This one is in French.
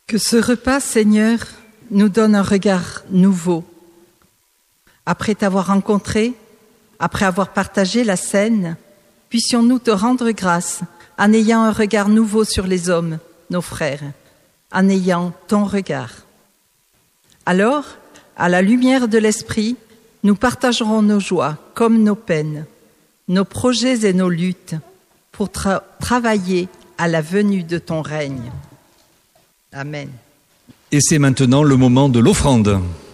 Que ce repas, Seigneur, nous donne un regard nouveau. Après t'avoir rencontré, après avoir partagé la scène, puissions-nous te rendre grâce en ayant un regard nouveau sur les hommes, nos frères, en ayant ton regard. Alors, à la lumière de l'Esprit, nous partagerons nos joies comme nos peines, nos projets et nos luttes pour travailler à la venue de ton règne. Amen. Et c'est maintenant le moment de l'offrande.